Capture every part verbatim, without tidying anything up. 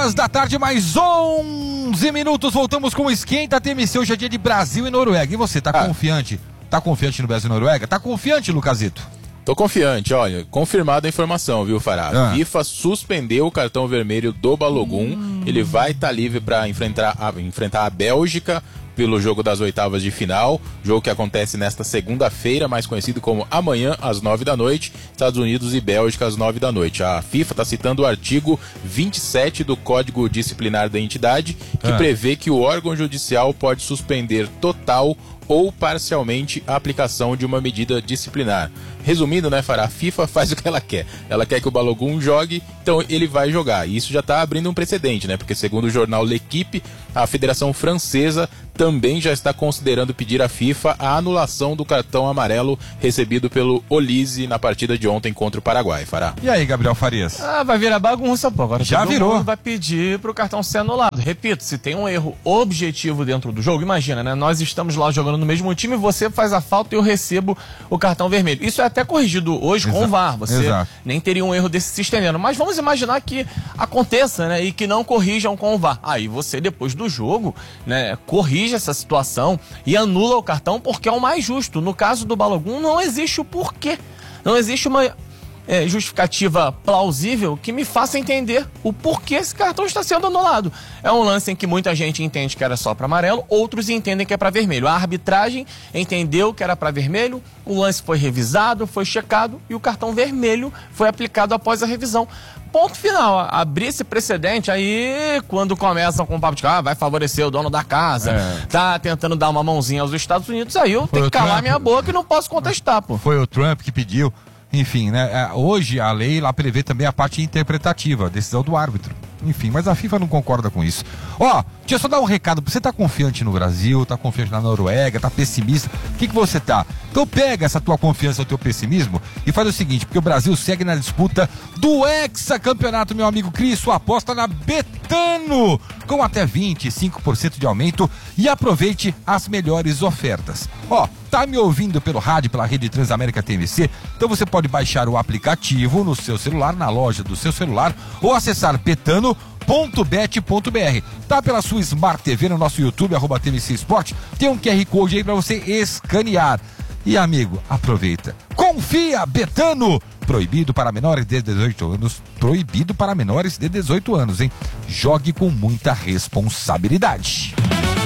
horas da tarde, mais onze minutos. Voltamos com o Esquenta T M C. Hoje é dia de Brasil e Noruega. E você, tá ah. confiante? Tá confiante no Brasil e Noruega? Tá confiante, Lucasito? Tô confiante, olha, confirmada a informação, viu, Fará? Ah. A FIFA suspendeu o cartão vermelho do Balogun. Hum. Ele vai estar tá livre para enfrentar a, enfrentar a Bélgica pelo jogo das oitavas de final, jogo que acontece nesta segunda-feira, mais conhecido como amanhã, às nove da noite, Estados Unidos e Bélgica às nove da noite. A FIFA está citando o artigo vinte e sete do Código Disciplinar da entidade, que ah. prevê que o órgão judicial pode suspender total ou parcialmente a aplicação de uma medida disciplinar. Resumindo, né, Fará, a FIFA faz o que ela quer. Ela quer que o Balogun jogue, então ele vai jogar. E isso já está abrindo um precedente, né? Porque segundo o jornal L'Equipe, a Federação Francesa também já está considerando pedir à FIFA a anulação do cartão amarelo recebido pelo Olise na partida de ontem contra o Paraguai, Fará. E aí, Gabriel Farias? Ah, vai virar bagunça, pô. Agora já todo virou. mundo vai pedir pro cartão ser anulado. Repito, se tem um erro objetivo dentro do jogo, imagina, né? Nós estamos lá jogando no mesmo time, você faz a falta e eu recebo o cartão vermelho. Isso é até corrigido hoje Exato. com o V A R. Você Exato. nem teria um erro desse se estendendo. Mas vamos imaginar que aconteça, né? E que não corrijam com o V A R. Aí você, depois do jogo, né, corrige essa situação e anula o cartão porque é o mais justo. No caso do Balogun, não existe o porquê. Não existe uma é, justificativa plausível que me faça entender o porquê esse cartão está sendo anulado. É um lance em que muita gente entende que era só para amarelo, outros entendem que é para vermelho. A arbitragem entendeu que era para vermelho, o lance foi revisado, foi checado e o cartão vermelho foi aplicado após a revisão. Ponto final. Abrir esse precedente aí, quando começam com o papo de que ah, vai favorecer o dono da casa, é. tá tentando dar uma mãozinha aos Estados Unidos, aí eu foi tenho que calar Trump. minha boca e não posso contestar, pô. Foi o Trump que pediu. Enfim, né? Hoje a lei lá prevê também a parte interpretativa, a decisão do árbitro. Enfim, mas a FIFA não concorda com isso. Ó, deixa eu só dar um recado. Você tá confiante no Brasil, tá confiante na Noruega, tá pessimista? O que que você tá? Então pega essa tua confiança, o teu pessimismo e faz o seguinte, porque o Brasil segue na disputa do hexacampeonato, meu amigo Cris, sua aposta na Betano, com até vinte e cinco por cento de aumento e aproveite as melhores ofertas. Ó, tá me ouvindo pelo rádio, pela rede Transamérica T M C? Então você pode baixar o aplicativo no seu celular, na loja do seu celular, ou acessar betano ponto bet ponto br. Tá pela sua Smart T V no nosso YouTube, arroba T M C Sport, tem um Q R Code aí pra você escanear. E amigo, aproveita. Confia, Betano! Proibido para menores de dezoito anos. Proibido para menores de dezoito anos, hein? Jogue com muita responsabilidade.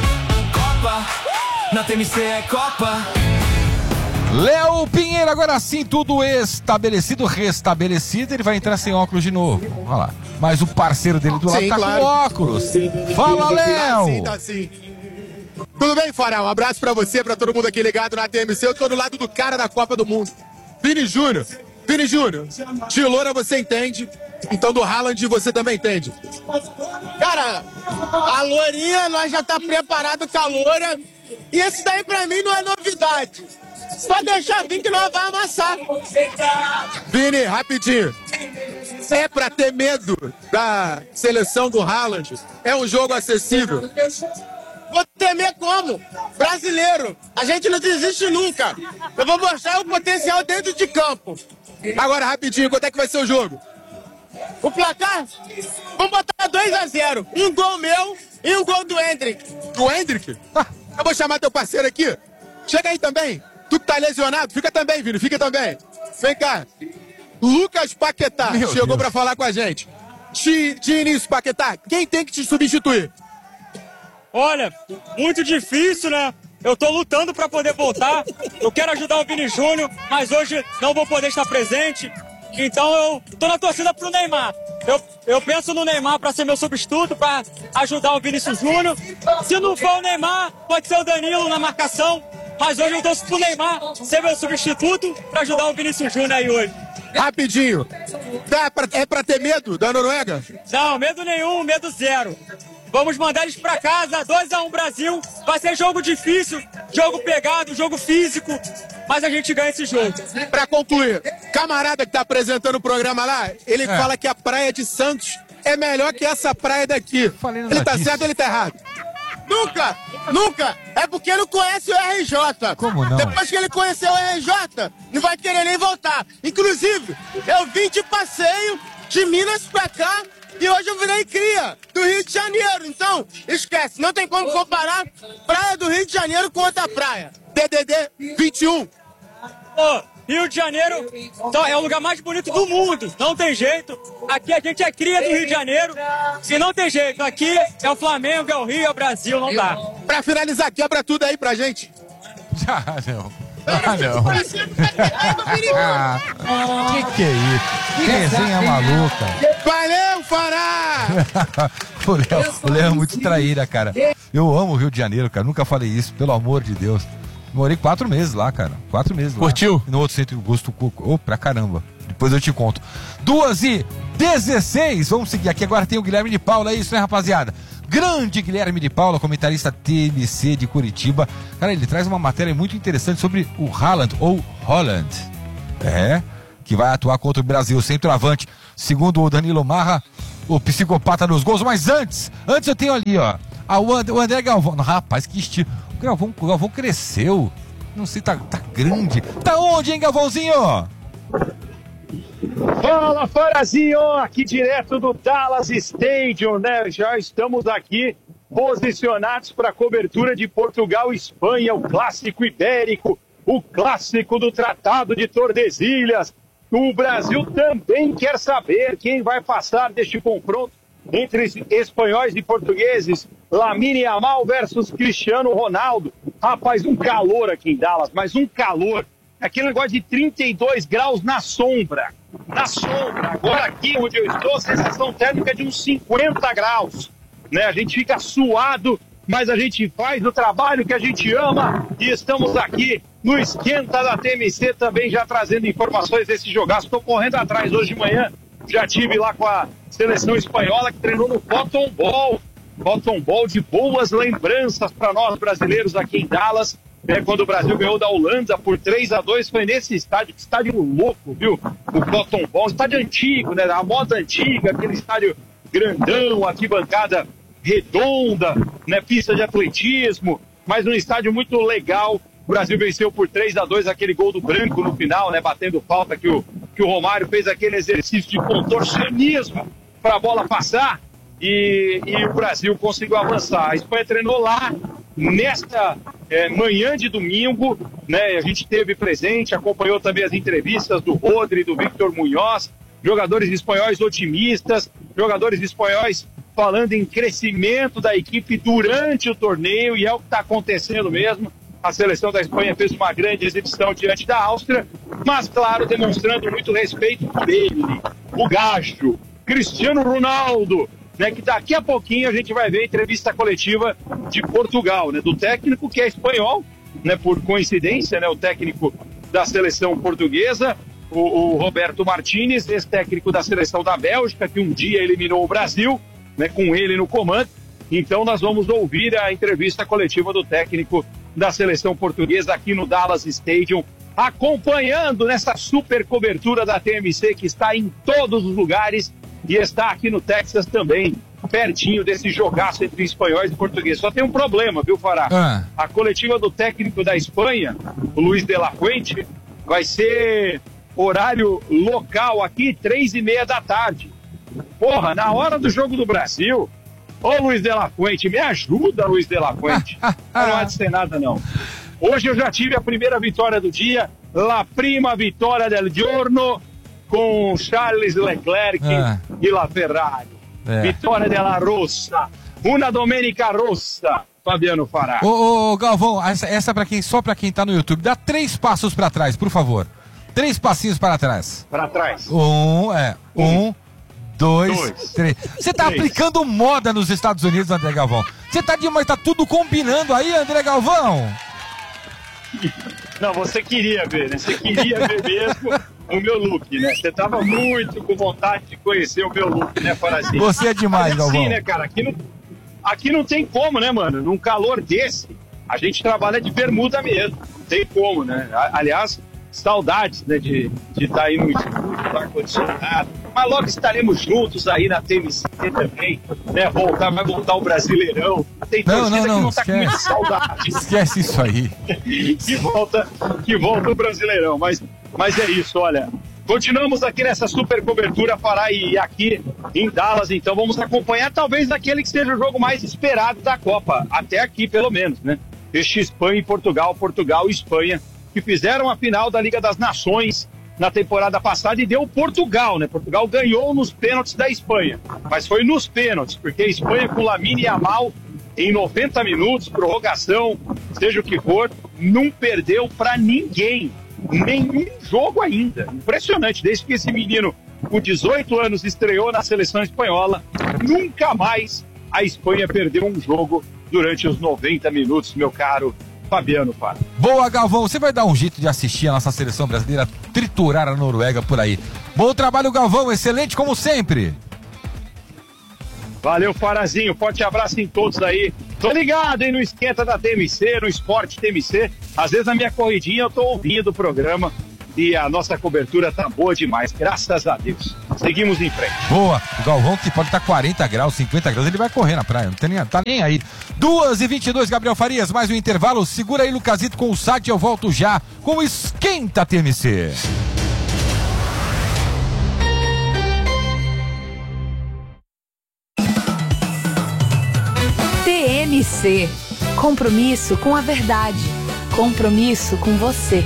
Copa, na T M C é Copa. Léo Pinheiro, agora sim, tudo estabelecido, restabelecido. Ele vai entrar sem óculos de novo. Olha lá. Mas o parceiro dele do lado sim, tá claro. com óculos. Fala, Léo! Sim, tá sim. Tudo bem, Fará? Um abraço pra você, pra todo mundo aqui ligado na T M C. Eu tô do lado do cara da Copa do Mundo. Vini Júnior. Vini Júnior, de Loura você entende, então do Haaland você também entende. Cara, a Lourinha, nós já tá preparado com a Loura. E esse daí pra mim não é novidade. Só deixar vir que nós vai amassar. Vini, rapidinho. É pra ter medo da seleção do Haaland? É um jogo acessível? Vou temer como? Brasileiro. A gente não desiste nunca. Eu vou mostrar o potencial dentro de campo. Agora, rapidinho, quanto é que vai ser o jogo? O placar? Vamos botar dois a zero. Um gol meu e um gol do Hendrick. Do Hendrick? Ah, eu vou chamar teu parceiro aqui. Chega aí também. Tu que tá lesionado, fica também, Vini, fica também. Vem cá. Lucas Paquetá Meu chegou Deus. pra falar com a gente. De, de início, Paquetá, quem tem que te substituir? Olha, muito difícil, né? Eu tô lutando pra poder voltar. Eu quero ajudar o Vini Júnior, mas hoje não vou poder estar presente. Então eu tô na torcida pro Neymar. Eu, eu penso no Neymar pra ser meu substituto, pra ajudar o Vinícius Júnior. Se não for o Neymar, pode ser o Danilo na marcação. Mas hoje eu torço pro Neymar ser meu substituto pra ajudar o Vinícius Júnior aí hoje. Rapidinho. Dá pra, é pra ter medo da Noruega? Não, medo nenhum, medo zero. Vamos mandar eles pra casa, dois a um Brasil. Vai ser jogo difícil, jogo pegado, jogo físico, mas a gente ganha esse jogo. Pra concluir, camarada que tá apresentando o programa lá, ele é. fala que a praia de Santos é melhor que essa praia daqui. Ele tá certo ou ele tá errado? Nunca, nunca. É porque não conhece o R J. Como não? Depois que ele conheceu o R J, não vai querer nem voltar. Inclusive, eu vim de passeio de Minas pra cá e hoje eu virei cria do Rio de Janeiro. Então, esquece, não tem como comparar praia do Rio de Janeiro com outra praia. D D D vinte e um. Pô, Rio de Janeiro então, é o lugar mais bonito do mundo, não tem jeito. Aqui a gente é cria do Rio de Janeiro e não tem jeito. Aqui é o Flamengo, é o Rio, é o Brasil, não dá. Pra finalizar, quebra tudo aí pra gente. Ah, não. Ah, não. Ah, que que é isso? Que resenha maluca. Valeu, Fará! o Léo o Léo é muito traíra, cara. Eu amo o Rio de Janeiro, cara. Nunca falei isso, pelo amor de Deus. Morei quatro meses lá, cara. Quatro meses lá. Curtiu? No outro centro, Gosto Cuco. Oh, pra caramba. Depois eu te conto. Duas e dezesseis. Vamos seguir aqui. Agora tem o Guilherme de Paula. É isso, né, rapaziada? Grande Guilherme de Paula, comentarista T M C de Curitiba. Cara, ele traz uma matéria muito interessante sobre o Haaland, ou Holland. É, que vai atuar contra o Brasil, centroavante. Segundo o Danilo Marra, o psicopata dos gols. Mas antes, antes eu tenho ali, ó, a, o André Galvão. Rapaz, que estilo. O Galvão, o Galvão cresceu. Não sei, tá, tá grande. Tá onde, hein, Galvãozinho? Fala, Farazinho, aqui direto do Dallas Stadium, né? Já estamos aqui posicionados para a cobertura de Portugal e Espanha, o clássico ibérico, o clássico do Tratado de Tordesilhas. O Brasil também quer saber quem vai passar deste confronto entre espanhóis e portugueses. Lamine Yamal versus Cristiano Ronaldo. Rapaz, um calor aqui em Dallas, mas um calor. Aquele negócio de trinta e dois graus na sombra. Na sombra. Agora aqui onde eu estou, sensação térmica de uns cinquenta graus. Né? A gente fica suado, mas a gente faz o trabalho que a gente ama. E estamos aqui no Esquenta da T M C também já trazendo informações desse jogaço. Estou correndo atrás hoje de manhã. Já tive lá com a seleção espanhola que treinou no Cotton Ball. Cotton Ball de boas lembranças para nós brasileiros aqui em Dallas. É, quando o Brasil ganhou da Holanda por três a dois, foi nesse estádio, que estádio louco, viu? O Cotton Ball, estádio antigo, né? A moda antiga, aquele estádio grandão, arquibancada redonda, né? Pista de atletismo, mas um estádio muito legal. O Brasil venceu por três a dois, aquele gol do Branco no final, né? Batendo falta que o, que o Romário fez aquele exercício de contorcionismo para a bola passar e, e o Brasil conseguiu avançar. A Espanha treinou lá nesta é, manhã de domingo, né? A gente teve presente, acompanhou também as entrevistas do Rodri, do Victor Munhoz, jogadores espanhóis otimistas, jogadores espanhóis falando em crescimento da equipe durante o torneio, e é o que está acontecendo mesmo. A seleção da Espanha fez uma grande exibição diante da Áustria, mas, claro, demonstrando muito respeito por ele, o gajo, Cristiano Ronaldo, né, que daqui a pouquinho a gente vai ver a entrevista coletiva de Portugal, né, do técnico que é espanhol, né, por coincidência, né, o técnico da seleção portuguesa, o, o Roberto Martínez, ex-técnico da seleção da Bélgica, que um dia eliminou o Brasil, né, com ele no comando. Então nós vamos ouvir a entrevista coletiva do técnico da seleção portuguesa aqui no Dallas Stadium, acompanhando nessa super cobertura da T M C que está em todos os lugares e está aqui no Texas também, pertinho desse jogaço entre espanhóis e portugueses. Só tem um problema, viu, Fará? Ah. A coletiva do técnico da Espanha, o Luis de la Fuente, vai ser horário local aqui, três e meia da tarde. Porra, na hora do jogo do Brasil... Ô, Luiz de la Fuente, me ajuda, Luiz de la Fuente. Não há de ser nada, não. Hoje eu já tive a primeira vitória do dia, la prima vitória del giorno, com Charles Leclerc ah. e la Ferrari. É. Vitória della Rossa, una domenica rossa, Fabiano Fará. Ô, ô Galvão, essa, essa pra quem, só pra quem tá no YouTube, dá três passos pra trás, por favor. Três passinhos para trás. Pra trás. Um, é, um... Dois, Dois, três. Você tá três. aplicando moda nos Estados Unidos, André Galvão. Você tá demais, tá tudo combinando aí, André Galvão. Não, você queria ver, né? Você queria ver mesmo o meu look, né? Você tava muito com vontade de conhecer o meu look, né, Farazinho? Você é demais, Galvão. Galvão. Sim, né, cara? Aqui não, aqui não tem como, né, mano? Num calor desse, a gente trabalha de bermuda mesmo. Não tem como, né? Aliás, saudades, né, de estar aí no estúdio, no ar-condicionado. Mas logo estaremos juntos aí na T M C também, né? Voltar, vai voltar o Brasileirão. Tem não, não, não, que não tá com muita saudade. Esquece isso aí. que, volta, que volta o Brasileirão. Mas, mas é isso, olha. Continuamos aqui nessa super cobertura para ir aqui em Dallas, então vamos acompanhar talvez aquele que seja o jogo mais esperado da Copa, até aqui pelo menos, né? Este Espanha e Portugal, Portugal e Espanha, que fizeram a final da Liga das Nações na temporada passada e deu Portugal, né? Portugal ganhou nos pênaltis da Espanha, mas foi nos pênaltis, porque a Espanha com Lamine Yamal em noventa minutos, prorrogação, seja o que for, não perdeu para ninguém, nenhum jogo ainda. Impressionante, desde que esse menino com dezoito anos estreou na seleção espanhola, nunca mais a Espanha perdeu um jogo durante os noventa minutos, meu caro Fabiano Faro. Boa, Galvão, você vai dar um jeito de assistir a nossa seleção brasileira triturar a Noruega por aí. Bom trabalho, Galvão, excelente como sempre. Valeu, Farazinho, forte abraço em todos aí. Tô ligado, hein, no Esquenta da T M C, no Esporte T M C. Às vezes na minha corridinha eu tô ouvindo o programa e a nossa cobertura tá boa demais, graças a Deus. Seguimos em frente. Boa, o Galvão que pode estar quarenta graus, cinquenta graus, ele vai correr na praia, não tem nem, tá nem aí. duas e vinte e dois, Gabriel Farias, mais um intervalo. Segura aí, Lucasito, com o site, eu volto já com o Esquenta T M C. T M C, compromisso com a verdade, compromisso com você.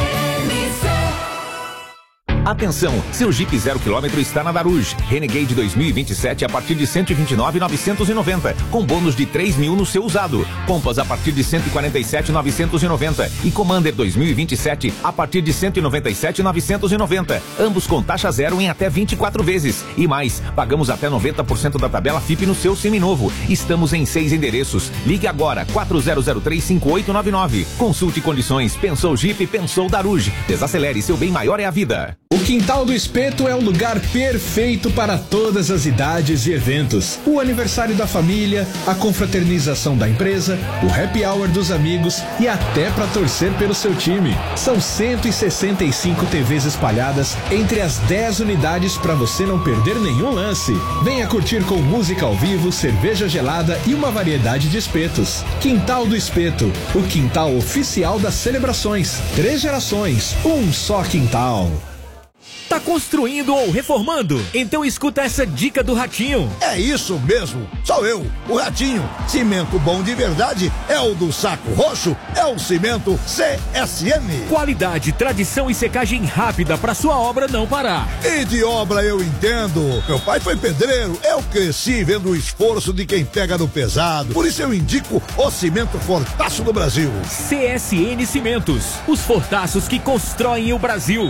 Atenção, seu Jeep zero quilômetro está na Daruge. Renegade dois mil e vinte e sete a partir de cento e vinte e nove mil novecentos e noventa, com bônus de três mil no seu usado. Compass a partir de cento e quarenta e sete mil novecentos e noventa e Commander dois mil e vinte e sete a partir de cento e noventa e sete mil novecentos e noventa. Ambos com taxa zero em até vinte e quatro vezes. E mais, pagamos até noventa por cento da tabela F I P no seu seminovo. Estamos em seis endereços. Ligue agora, quatro zero zero três cinco oito nove nove. Consulte condições. Pensou Jeep, pensou Daruge. Desacelere, seu bem maior é a vida. O Quintal do Espeto é o lugar perfeito para todas as idades e eventos. O aniversário da família, a confraternização da empresa, o happy hour dos amigos e até para torcer pelo seu time. São cento e sessenta e cinco T Vs espalhadas entre as dez unidades para você não perder nenhum lance. Venha curtir com música ao vivo, cerveja gelada e uma variedade de espetos. Quintal do Espeto, o quintal oficial das celebrações. Três gerações, um só quintal. Tá construindo ou reformando? Então escuta essa dica do Ratinho. É isso mesmo, sou eu, o Ratinho. Cimento bom de verdade é o do Saco Roxo, é o cimento C S M. Qualidade, tradição e secagem rápida para sua obra não parar. E de obra eu entendo. Meu pai foi pedreiro, eu cresci vendo o esforço de quem pega no pesado. Por isso eu indico o cimento Fortaço do Brasil. C S N Cimentos, os fortaços que constroem o Brasil.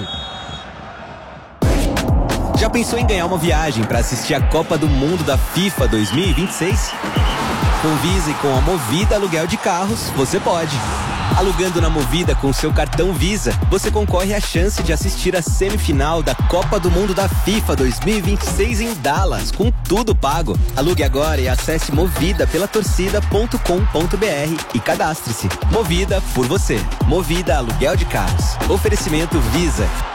Já pensou em ganhar uma viagem para assistir a Copa do Mundo da FIFA dois mil e vinte e seis? Com Visa e com a Movida Aluguel de Carros, você pode. Alugando na Movida com seu cartão Visa, você concorre à chance de assistir a semifinal da Copa do Mundo da FIFA dois mil e vinte e seis em Dallas, com tudo pago. Alugue agora e acesse movida pela torcida ponto com ponto br e cadastre-se. Movida por você. Movida Aluguel de Carros. Oferecimento Visa.